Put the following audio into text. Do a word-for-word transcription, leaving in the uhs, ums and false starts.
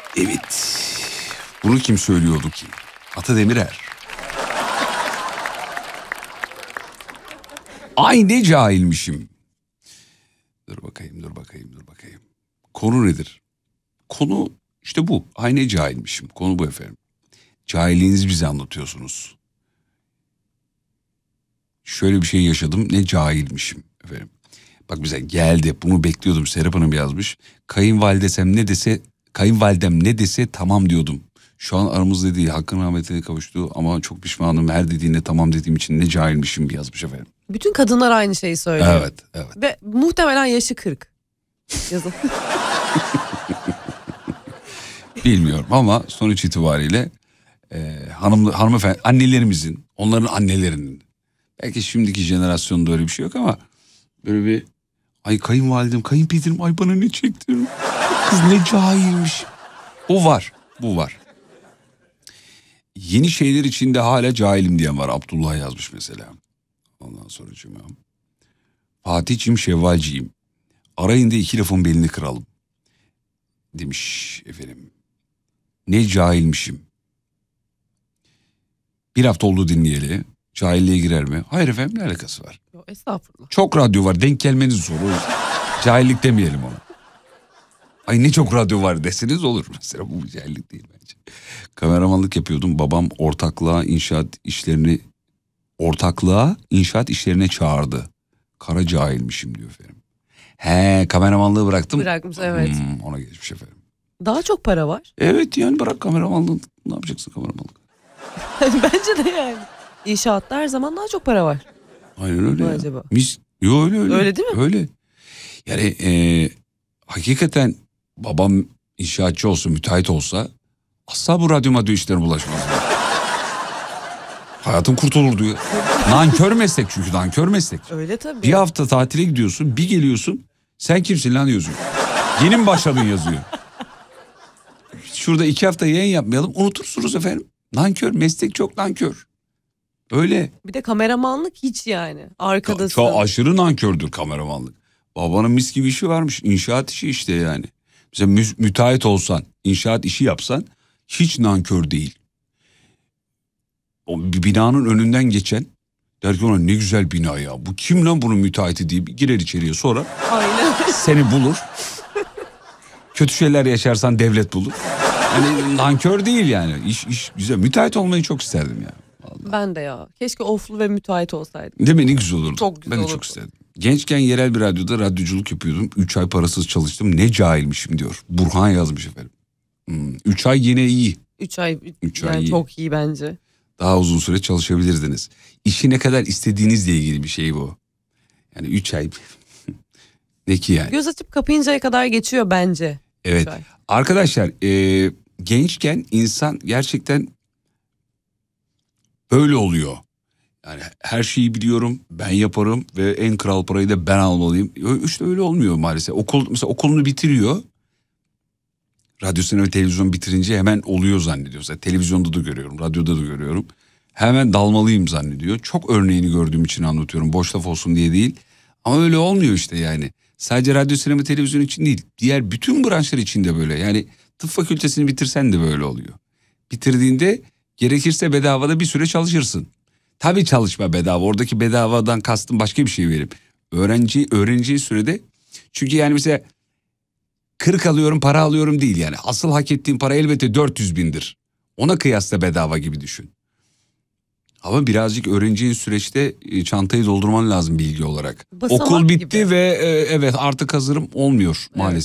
Evet. Bunu kim söylüyordu ki? Ata Demirer. Ay ne cahilmişim. Dur bakayım, dur bakayım, dur bakayım. Konu nedir? Konu işte bu. Ay ne cahilmişim. Konu bu efendim. Cahilliğinizi bize anlatıyorsunuz. Şöyle bir şey yaşadım, ne cahilmişim efendim. Bak bize geldi, bunu bekliyordum. Serap Hanım yazmış. Kayınvalidesem ne dese, kayınvalidem ne dese tamam diyordum. Şu an aramızda değil, hakkın rahmetine kavuştu ama çok pişmanım. Her dediğine tamam dediğim için ne cahilmişim yazmış efendim. Bütün kadınlar aynı şeyi söylüyor. Evet, evet. Ve muhtemelen yaşı kırk. Yazın. Bilmiyorum ama sonuç itibariyle e, hanım, hanımefendi, annelerimizin, onların annelerinin, belki şimdiki jenerasyonda öyle bir şey yok ama böyle bir ay kayınvalidem, kayınpederim ay bana ne çektirim. Kız ne cahilmiş. O var, bu var. Yeni şeyler içinde hala cahilim diyen var. Abdullah yazmış mesela. Ondan sonra cümlem. Fatih'cim, Şevvalciyim. Arayın da iki lafın belini kıralım. Demiş efendim. Ne cahilmişim. Bir hafta oldu dinleyeli. Cahilliğe girer mi? Hayır efendim, ne alakası var? Yo, estağfurullah. Çok radyo var, denk gelmeniz zor. Cahillik demeyelim ona. Ay ne çok radyo var deseniz olur mesela, bu cahillik değil bence. Kameramanlık yapıyordum, babam ortaklığa inşaat işlerini ortaklığa inşaat işlerine çağırdı. Kara cahilmişim diyor efendim. He, kameramanlığı bıraktım. Bırakmış, evet. Hmm, ona geçmiş efendim. Daha çok para var. Evet yani bırak kameramanlığı, ne yapacaksın kameramanlık? Bence de yani. İnşaatta her zaman daha çok para var. Aynen öyle ya. Acaba? Mis, yo, öyle öyle. Öyle değil mi? Öyle. Yani e, hakikaten babam inşaatçı olsa, müteahhit olsa asla bu radyo madyo işlerine bulaşmaz. Hayatım kurtulurdu ya. Nankör meslek çünkü, nankör meslek. Öyle tabii. Bir hafta tatile gidiyorsun, bir geliyorsun, sen kimsin lan diyorsun. Yeni mi başladın yazıyor. Şurada iki hafta yayın yapmayalım, unutursunuz efendim. Nankör, meslek çok nankör. Öyle. Bir de kameramanlık hiç yani. Arkadasın. Çok aşırı nankördür kameramanlık. Babanın mis gibi işi varmış, inşaat işi işte yani. Mesela mü- müteahhit olsan, inşaat işi yapsan hiç nankör değil. O bir binanın önünden geçen der ki ona ne güzel bina ya, bu kim lan bunun müteahhiti deyip girer içeriye, sonra Aynen. seni bulur. Kötü şeyler yaşarsan devlet bulur. Yani nankör değil yani, iş, iş güzel. Müteahhit olmayı çok isterdim ya. Vallahi. Ben de ya. Keşke oflu ve müteahhit olsaydım. Değil mi, ne güzel olurdu. Çok güzel ben de olurdu. çok isterdim. Gençken yerel bir radyoda radyoculuk yapıyordum. Üç ay parasız çalıştım, ne cahilmişim diyor. Burhan yazmış efendim. Hmm, üç ay yine iyi. Üç ay, Üç yani ay iyi. çok iyi bence. Daha uzun süre çalışabilirdiniz. İşi ne kadar istediğinizle ilgili bir şey bu. Yani üç ay. Ne ki yani? Göz açıp kapayıncaya kadar geçiyor bence. Evet. Arkadaşlar e, gençken insan gerçekten böyle oluyor. Yani her şeyi biliyorum, ben yaparım ve en kral parayı da ben almalıyım. İşte öyle olmuyor maalesef. Okul, mesela okulunu bitiriyor. Radyo, sinema, televizyon bitirince hemen oluyor zannediyor. Mesela televizyonda da görüyorum, radyoda da görüyorum. Hemen dalmalıyım zannediyor. Çok örneğini gördüğüm için anlatıyorum. Boş laf olsun diye değil. Ama öyle olmuyor işte yani. Sadece radyo, sinema, televizyon için değil. Diğer bütün branşlar için de böyle. Yani tıp fakültesini bitirsen de böyle oluyor. Bitirdiğinde gerekirse bedavada bir süre çalışırsın. Tabii çalışma bedava. Oradaki bedavadan kastım başka bir şey verip. Öğrenci, öğreneceği sürede. Çünkü yani mesela kırk alıyorum, para alıyorum değil yani. Asıl hak ettiğin para elbette dört yüz bindir. Ona kıyasla bedava gibi düşün. Ama birazcık öğreneceğin süreçte çantayı doldurman lazım bilgi olarak. Basamak Okul bitti gibi. ve e, evet artık hazırım olmuyor maalesef.